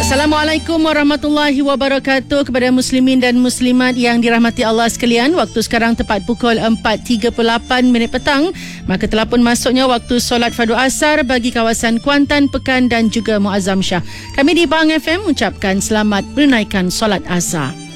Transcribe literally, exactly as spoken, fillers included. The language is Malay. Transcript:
Assalamualaikum warahmatullahi wabarakatuh kepada muslimin dan muslimat yang dirahmati Allah sekalian. Waktu sekarang tepat pukul empat tiga puluh lapan minit petang. Maka telah pun masuknya waktu solat fardu asar bagi kawasan Kuantan, Pekan dan juga Muazzam Shah. Kami di Pahang F M ucapkan selamat menunaikan solat asar.